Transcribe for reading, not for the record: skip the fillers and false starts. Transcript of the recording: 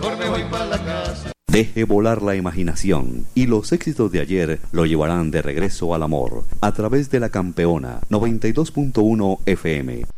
mejor me voy para la casa. Deje volar la imaginación y los éxitos de ayer lo llevarán de regreso al amor a través de la Campeona 92.1 FM.